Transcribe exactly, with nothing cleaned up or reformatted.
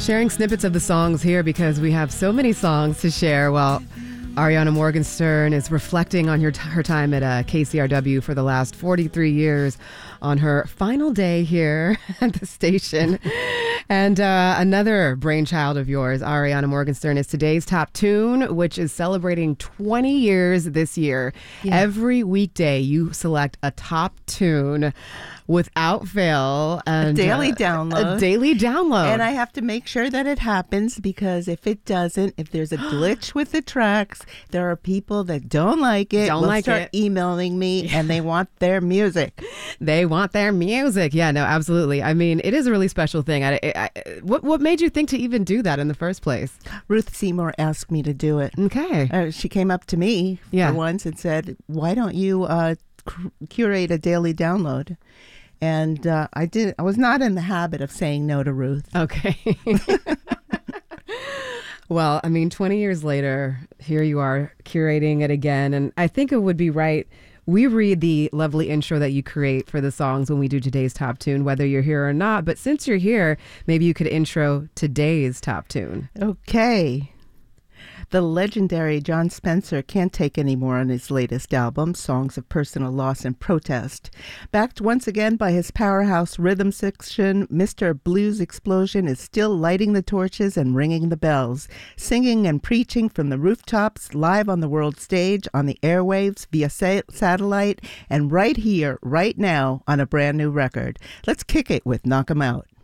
Sharing snippets of the songs here because we have so many songs to share. Well, Ariana Morgenstern is reflecting on her, t- her time at uh, K C R W for the last forty-three years on her final day here at the station. And uh, another brainchild of yours, Ariana Morgenstern, is today's top tune, which is celebrating twenty years this year. Yeah. Every weekday, you select a top tune without fail. And, a daily uh, download. A daily download. And I have to make sure that it happens, because if it doesn't, if there's a glitch with the tracks, there are people that don't like it. Don't will like start it. emailing me, yeah. and they want their music. They want their music. Yeah, no, absolutely. I mean, it is a really special thing. I, I, what what made you think to even do that in the first place? Ruth Seymour asked me to do it. Okay. Uh, she came up to me yeah. for once and said, why don't you uh, c- curate a daily download? And uh, I did. I was not in the habit of saying no to Ruth. Okay. Well, I mean, twenty years later, here you are curating it again. And I think it would be right. We read the lovely intro that you create for the songs when we do today's top tune, whether you're here or not. But since you're here, maybe you could intro today's top tune. Okay. The legendary John Spencer can't take any more on his latest album, Songs of Personal Loss and Protest. Backed once again by his powerhouse rhythm section, Mister Blues Explosion is still lighting the torches and ringing the bells, singing and preaching from the rooftops, live on the world stage, on the airwaves, via sa- satellite, and right here, right now, on a brand new record. Let's kick it with Knock 'Em Out.